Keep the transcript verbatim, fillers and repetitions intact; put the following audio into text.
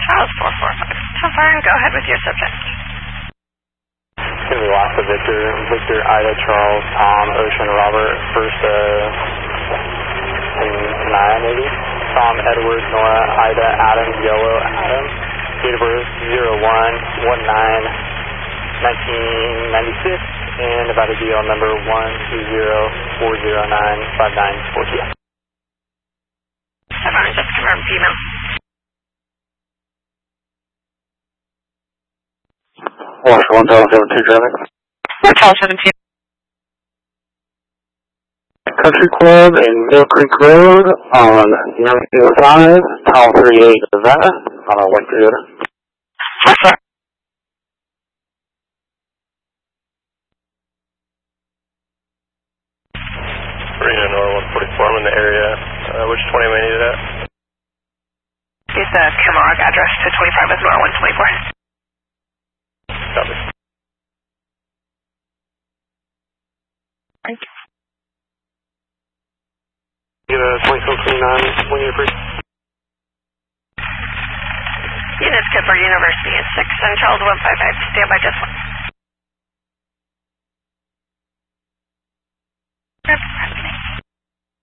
Charles four four five. Confirm, go ahead with your subject. It's going to be lost of Victor. Victor, Ida, Charles, Tom, Ocean, Robert. First, uh, and Naya maybe. Tom, Edward, Nora, Ida, Adam, Yellow, Adam. Date of birth, zero one one nine nineteen ninety-six. And about a deal number one two zero four zero nine five nine four two. Confirm, just confirm, female. Wash one thousand seventeen traffic. Motel seventeen. Country Club in Mill Creek Road on nine zero five, Tower thirty-eight, Nevada, on a white Toyota. Yes, sir. Reno Nora one forty-four, I'm in the area. Uh, which twenty am I needed at? Use the Camargue address to twenty-five with Nora one twenty-four. Copy. Thank you. Get a twenty-seven twenty-nine, one year free. Units good for University at six and Charles one five five. Stand by just one.